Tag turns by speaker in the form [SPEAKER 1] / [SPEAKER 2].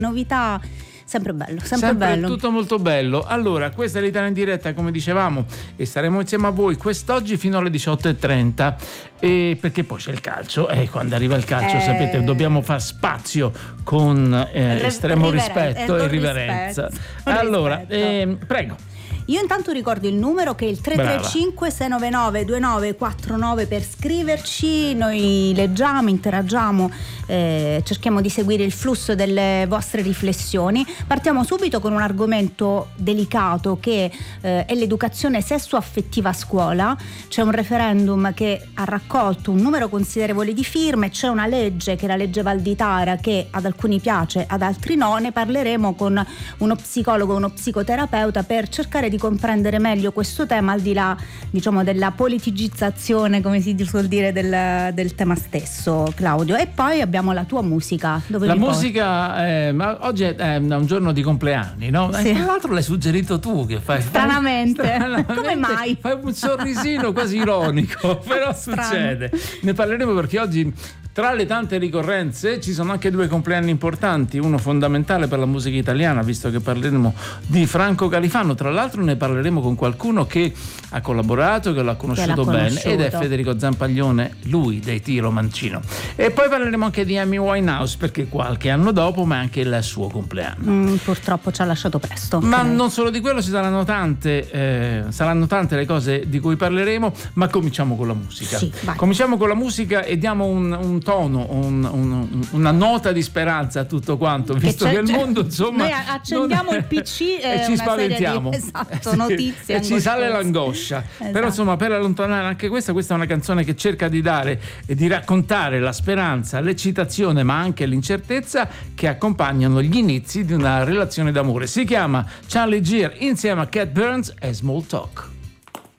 [SPEAKER 1] novità. Sempre bello, sempre bello.
[SPEAKER 2] Tutto molto bello. Allora, questa è l'Italia in diretta, come dicevamo, e saremo insieme a voi quest'oggi fino alle 18:30, perché poi c'è il calcio, e quando arriva il calcio sapete, dobbiamo far spazio con estremo rispetto e riverenza. Allora, prego.
[SPEAKER 1] Io intanto ricordo il numero, che è il 335-699-2949 per scriverci. Noi leggiamo, interagiamo, cerchiamo di seguire il flusso delle vostre riflessioni. Partiamo subito con un argomento delicato che è l'educazione sessuo-affettiva a scuola. C'è un referendum che ha raccolto un numero considerevole di firme, c'è una legge, che è la legge Valditara, che ad alcuni piace, ad altri no. Ne parleremo con uno psicologo, uno psicoterapeuta, per cercare di comprendere meglio questo tema, al di là, diciamo, della politicizzazione, come si suol dire, del tema stesso, Claudio. E poi abbiamo la tua musica. Dove
[SPEAKER 2] la musica, ma oggi è un giorno di compleanni, no?
[SPEAKER 1] Sì.
[SPEAKER 2] Tra l'altro l'hai suggerito tu, che fai
[SPEAKER 1] stranamente. Come mai?
[SPEAKER 2] Fai un sorrisino quasi ironico, però succede. Ne parleremo, perché oggi, tra le tante ricorrenze, ci sono anche due compleanni importanti, uno fondamentale per la musica italiana, visto che parleremo di Franco Califano. Tra l'altro ne parleremo con qualcuno che ha collaborato, che l'ha conosciuto bene, ed è Federico Zampaglione, lui dei Tiro Mancino. E poi parleremo anche di Amy Winehouse, perché qualche anno dopo, ma anche il suo compleanno.
[SPEAKER 1] Purtroppo ci ha lasciato presto.
[SPEAKER 2] Ma non solo di quello, saranno tante le cose di cui parleremo, ma cominciamo con la musica.
[SPEAKER 1] Sì,
[SPEAKER 2] cominciamo con la musica e diamo un tono, una nota di speranza a tutto quanto, visto che il mondo, insomma,
[SPEAKER 1] noi accendiamo il PC
[SPEAKER 2] e ci spaventiamo,
[SPEAKER 1] notizie
[SPEAKER 2] e ci sale l'angoscia.
[SPEAKER 1] Esatto.
[SPEAKER 2] Però insomma, per allontanare anche questa è una canzone che cerca di dare e di raccontare la speranza, l'eccitazione, ma anche l'incertezza che accompagnano gli inizi di una relazione d'amore. Si chiama Charlie Gear insieme a Cat Burns e Small Talk.